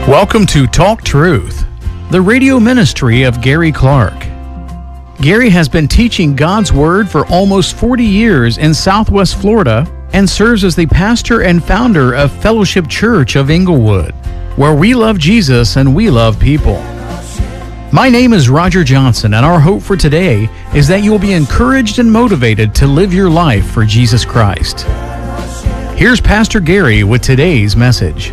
Welcome to Talk Truth, the radio ministry of Gary Clark. Gary has been teaching God's Word for almost 40 years in Southwest Florida and serves as the pastor and founder of Fellowship Church of Inglewood, where we love Jesus and we love people. My name is Roger Johnson, and our hope for today is that you will be encouraged and motivated to live your life for Jesus Christ. Here's Pastor Gary with today's message.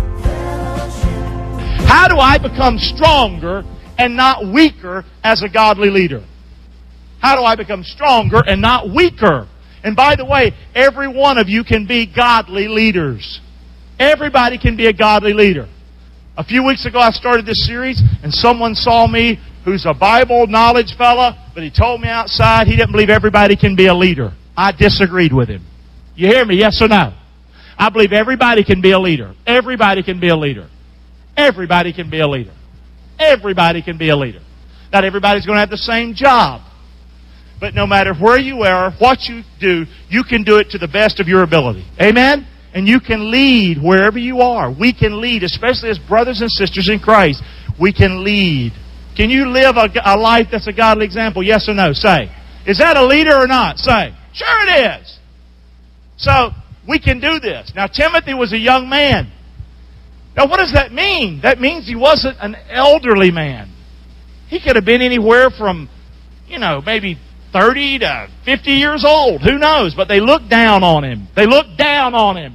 How do I become stronger and not weaker as a godly leader? How do I become stronger and not weaker? And by the way, every one of you can be godly leaders. Everybody can be a godly leader. A few weeks ago I started this series and someone saw me who's a Bible knowledge fella, but he told me outside he didn't believe everybody can be a leader. I disagreed with him. You hear me? Yes or no? I believe everybody can be a leader. Everybody can be a leader. Everybody can be a leader. Everybody can be a leader. Not everybody's going to have the same job. But no matter where you are, what you do, you can do it to the best of your ability. Amen? And you can lead wherever you are. We can lead, especially as brothers and sisters in Christ. We can lead. Can you live a life that's a godly example? Yes or no? Say. Is that a leader or not? Say. Sure it is. So, we can do this. Now, Timothy was a young man. Now, what does that mean? That means he wasn't an elderly man. He could have been anywhere from, maybe 30 to 50 years old. Who knows? But they looked down on him. They looked down on him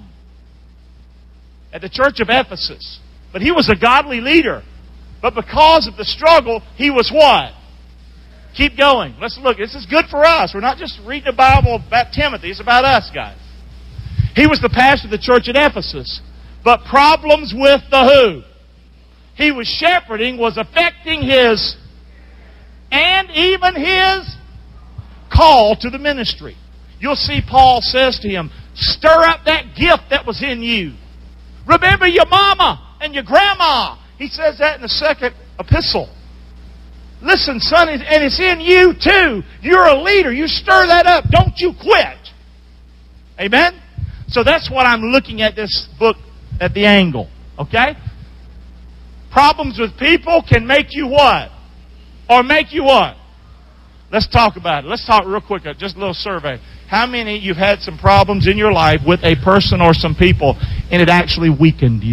at the church of Ephesus. But he was a godly leader. But because of the struggle, he was what? Keep going. Let's look. This is good for us. We're not just reading the Bible about Timothy. It's about us, guys. He was the pastor of the church at Ephesus. But problems with the who? He was shepherding, was affecting his, and even his call to the ministry. You'll see Paul says to him, stir up that gift that was in you. Remember your mama and your grandma. He says that in the second epistle. Listen, son, and it's in you too. You're a leader. You stir that up. Don't you quit. Amen? So that's what I'm looking at this book at the angle. Okay? Problems with people can make you what? Or make you what? Let's talk about it. Let's talk real quick. Just a little survey. How many of you have had some problems in your life with a person or some people and it actually weakened you?